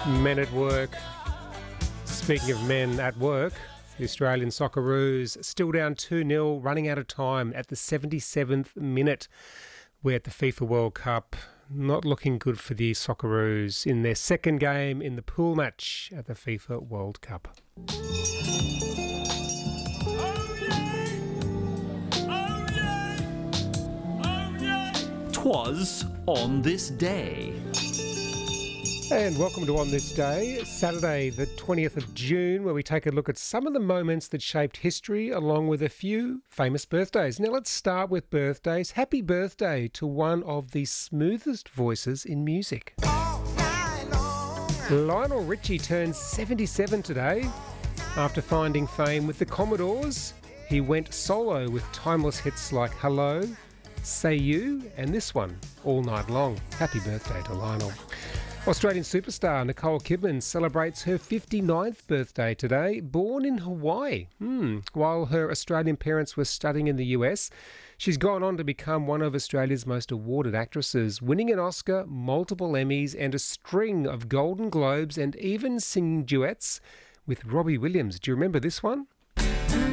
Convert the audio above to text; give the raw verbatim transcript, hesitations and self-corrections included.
Men at work. Speaking of men at work, the Australian Socceroos still down two nil, running out of time at the seventy-seventh minute. We're at the FIFA World Cup. Not looking good for the Socceroos in their second game in the pool match at the FIFA World Cup. Twas on this day. And welcome to On This Day, Saturday the twentieth of June, where we take a look at some of the moments that shaped history along with a few famous birthdays. Now let's start with birthdays. Happy birthday to one of the smoothest voices in music. Lionel Richie turns seventy-seven today. After finding fame with the Commodores, he went solo with timeless hits like Hello, Say You, and this one, All Night Long. Happy birthday to Lionel. Australian superstar Nicole Kidman celebrates her fifty-ninth birthday today, born in Hawaii. Hmm. While her Australian parents were studying in the U S, she's gone on to become one of Australia's most awarded actresses, winning an Oscar, multiple Emmys and a string of Golden Globes, and even singing duets with Robbie Williams. Do you remember this one?